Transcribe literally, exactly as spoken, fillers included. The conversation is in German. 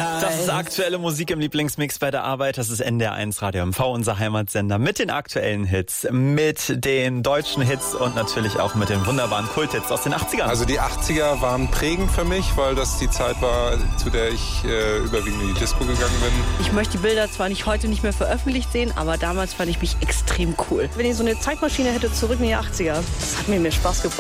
Das ist aktuelle Musik im Lieblingsmix bei der Arbeit. Das ist N D R eins Radio M V, unser Heimatsender, mit den aktuellen Hits, mit den deutschen Hits und natürlich auch mit den wunderbaren Kulthits aus den achtzigern. Also die achtziger waren prägend für mich, weil das die Zeit war, zu der ich äh, überwiegend in die Disco gegangen bin. Ich möchte die Bilder zwar nicht heute nicht mehr veröffentlicht sehen, aber damals fand ich mich extrem cool. Wenn ich so eine Zeitmaschine hätte zurück in die achtziger, das hat mir mehr Spaß gebracht.